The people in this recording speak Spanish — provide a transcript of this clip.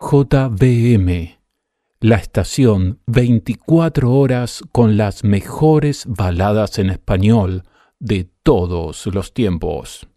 JBM, la estación 24 horas con las mejores baladas en español de todos los tiempos.